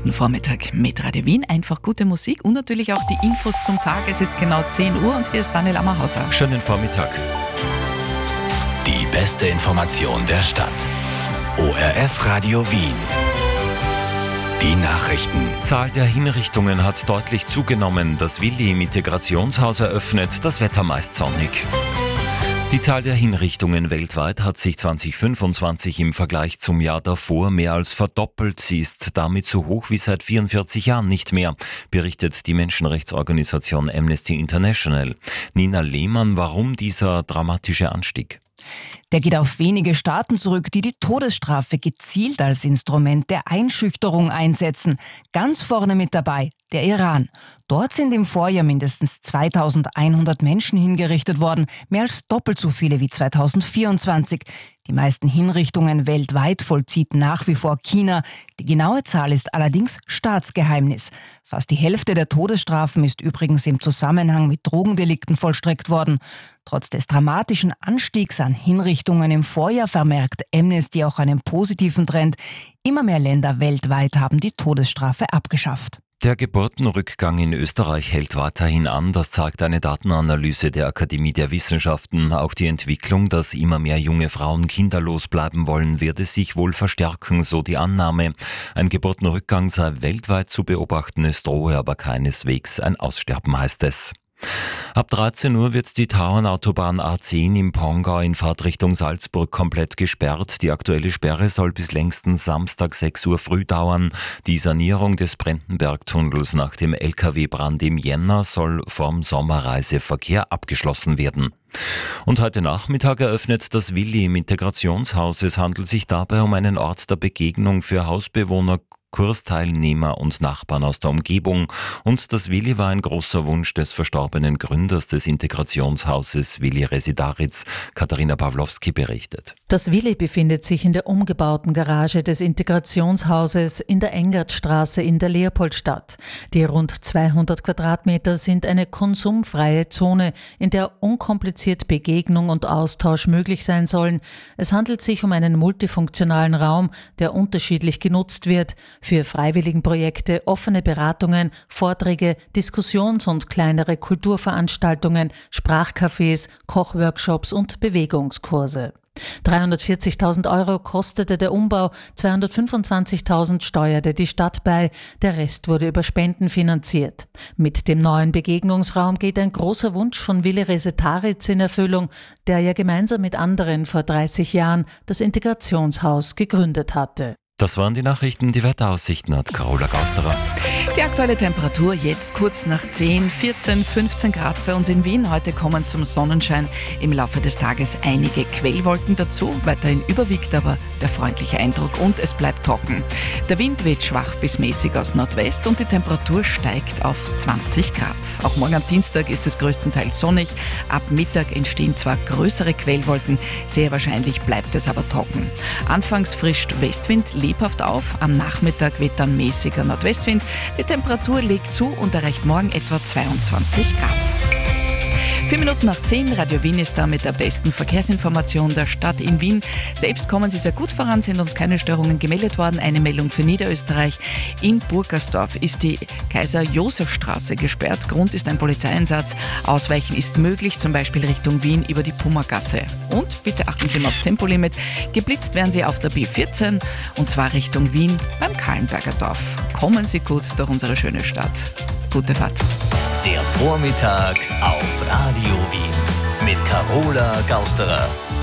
guten Vormittag mit Radio Wien. Einfach gute Musik und natürlich auch die Infos zum Tag. Es ist genau 10 Uhr und hier ist Daniel Ammerhauser. Schönen Vormittag. Die beste Information der Stadt. ORF Radio Wien. Die Nachrichten. Zahl der Hinrichtungen hat deutlich zugenommen. Das Willi im Integrationshaus eröffnet, das Wetter meist sonnig. Die Zahl der Hinrichtungen weltweit hat sich 2025 im Vergleich zum Jahr davor mehr als verdoppelt. Sie ist damit so hoch wie seit 44 Jahren nicht mehr, berichtet die Menschenrechtsorganisation Amnesty International. Nina Lehmann, warum dieser dramatische Anstieg? Der geht auf wenige Staaten zurück, die die Todesstrafe gezielt als Instrument der Einschüchterung einsetzen. Ganz vorne mit dabei der Iran. Dort sind im Vorjahr mindestens 2100 Menschen hingerichtet worden, mehr als doppelt so viele wie 2024. Die meisten Hinrichtungen weltweit vollzieht nach wie vor China. Die genaue Zahl ist allerdings Staatsgeheimnis. Fast die Hälfte der Todesstrafen ist übrigens im Zusammenhang mit Drogendelikten vollstreckt worden. Trotz des dramatischen Anstiegs an Hinrichtungen im Vorjahr vermerkt Amnesty auch einen positiven Trend. Immer mehr Länder weltweit haben die Todesstrafe abgeschafft. Der Geburtenrückgang in Österreich hält weiterhin an, das zeigt eine Datenanalyse der Akademie der Wissenschaften. Auch die Entwicklung, dass immer mehr junge Frauen kinderlos bleiben wollen, werde sich wohl verstärken, so die Annahme. Ein Geburtenrückgang sei weltweit zu beobachten, es drohe aber keineswegs ein Aussterben, heißt es. Ab 13 Uhr wird die Tauernautobahn A10 im Pongau in Fahrtrichtung Salzburg komplett gesperrt. Die aktuelle Sperre soll bis längstens Samstag 6 Uhr früh dauern. Die Sanierung des Brendenbergtunnels nach dem LKW-Brand im Jänner soll vom Sommerreiseverkehr abgeschlossen werden. Und heute Nachmittag eröffnet das Willi im Integrationshaus. Es handelt sich dabei um einen Ort der Begegnung für Hausbewohner, Kursteilnehmer und Nachbarn aus der Umgebung. Und das Willi war ein großer Wunsch des verstorbenen Gründers des Integrationshauses, Willi Residaritz. Katharina Pawlowski berichtet. Das Willi befindet sich in der umgebauten Garage des Integrationshauses in der Engertstraße in der Leopoldstadt. Die rund 200 Quadratmeter sind eine konsumfreie Zone, in der unkompliziert Begegnung und Austausch möglich sein sollen. Es handelt sich um einen multifunktionalen Raum, der unterschiedlich genutzt wird. Für Freiwilligenprojekte, offene Beratungen, Vorträge, Diskussions- und kleinere Kulturveranstaltungen, Sprachcafés, Kochworkshops und Bewegungskurse. 340.000 Euro kostete der Umbau, 225.000 steuerte die Stadt bei, der Rest wurde über Spenden finanziert. Mit dem neuen Begegnungsraum geht ein großer Wunsch von Willi Residaritz in Erfüllung, der ja gemeinsam mit anderen vor 30 Jahren das Integrationshaus gegründet hatte. Das waren die Nachrichten, die Wetteraussichten hat Carola Gausterer. Die aktuelle Temperatur jetzt kurz nach 10, 14, 15 Grad bei uns in Wien. Heute kommen zum Sonnenschein im Laufe des Tages einige Quellwolken dazu. Weiterhin überwiegt aber der freundliche Eindruck und es bleibt trocken. Der Wind weht schwach bis mäßig aus Nordwest und die Temperatur steigt auf 20 Grad. Auch morgen am Dienstag ist es größtenteils sonnig. Ab Mittag entstehen zwar größere Quellwolken, sehr wahrscheinlich bleibt es aber trocken. Anfangs frischt Westwind lebhaft auf, am Nachmittag weht dann mäßiger Nordwestwind. Die Temperatur legt zu und erreicht morgen etwa 22 Grad. 4 Minuten nach 10, Radio Wien ist da mit der besten Verkehrsinformation der Stadt in Wien. Selbst kommen sie sehr gut voran, sind uns keine Störungen gemeldet worden. Eine Meldung für Niederösterreich. In Burgersdorf ist die Kaiser-Josef-Straße gesperrt. Grund ist ein Polizeieinsatz. Ausweichen ist möglich, zum Beispiel Richtung Wien über die Pummergasse. Und bitte achten Sie mal aufs Tempolimit. Geblitzt werden Sie auf der B14 und zwar Richtung Wien beim Kahlenberger Dorf. Kommen Sie gut durch unsere schöne Stadt. Gute Fahrt. Der Vormittag auf Radio Wien mit Carola Gausterer.